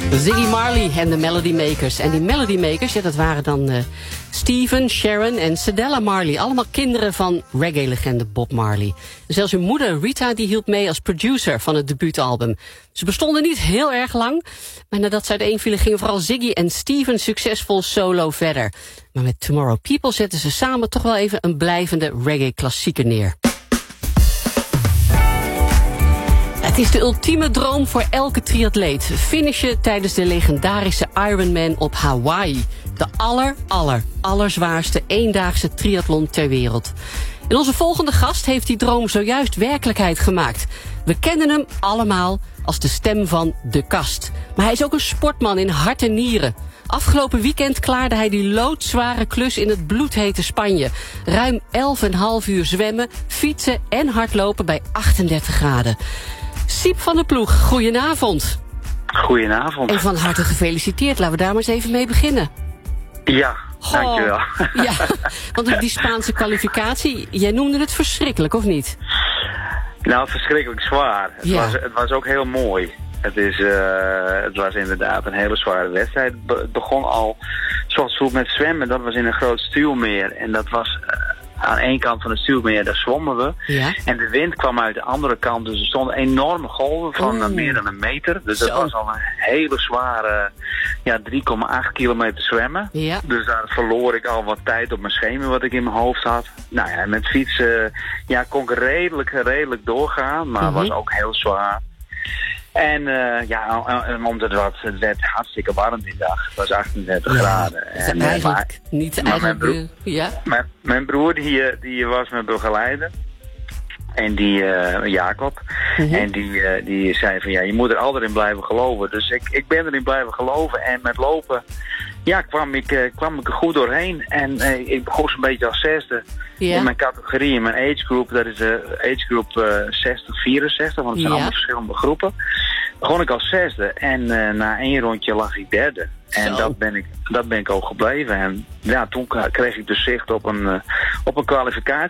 Ziggy Marley en de Melody Makers. En die Melody Makers, ja, dat waren dan Stephen, Sharon en Cedella Marley. Allemaal kinderen van reggae-legende Bob Marley. En zelfs hun moeder Rita die hielp mee als producer van het debuutalbum. Ze bestonden niet heel erg lang, maar nadat ze uiteenvielen gingen vooral Ziggy en Stephen succesvol solo verder. Maar met Tomorrow People zetten ze samen toch wel even een blijvende reggae-klassieker neer. Het is de ultieme droom voor elke triatleet. Finishen tijdens de legendarische Ironman op Hawaii. De allerzwaarste eendaagse triathlon ter wereld. En onze volgende gast heeft die droom zojuist werkelijkheid gemaakt. We kennen hem allemaal als de stem van De Kast. Maar hij is ook een sportman in hart en nieren. Afgelopen weekend klaarde hij die loodzware klus in het bloedhete Spanje. Ruim 11,5 uur zwemmen, fietsen en hardlopen bij 38 graden. Siep van der Ploeg, goedenavond. Goedenavond. En van harte gefeliciteerd. Laten we daar maar eens even mee beginnen. Ja, dankjewel. Ja, want die Spaanse kwalificatie, jij noemde het verschrikkelijk, of niet? Nou, verschrikkelijk zwaar. Ja. Het was ook heel mooi. Het was inderdaad een hele zware wedstrijd. Het begon al zoals vroeg met zwemmen. Dat was in een groot stuwmeer. En dat was aan één kant van het stuwmeer, daar zwommen we. Ja. En de wind kwam uit de andere kant. Dus er stonden enorme golven van meer dan een meter. Dus dat was al een hele zware 3,8 kilometer zwemmen. Ja. Dus daar verloor ik al wat tijd op mijn schema wat ik in mijn hoofd had. Nou ja, met fietsen kon ik redelijk doorgaan. Maar was ook heel zwaar. En omdat het werd hartstikke warm die dag. Het was 38 graden. En, mijn broer die was mijn begeleider. En die, Jacob. En die zei van je moet er altijd in blijven geloven. Dus ik ben erin blijven geloven. En met lopen kwam ik er goed doorheen. En ik begon zo'n beetje als zesde. In mijn categorie, in mijn agegroep. Dat is de agegroep 60-64. Want het zijn allemaal verschillende groepen. Begon ik als zesde. En na 1 rondje lag ik derde. En dat ben ik ook gebleven. En toen kreeg ik dus zicht op een kwalificatie.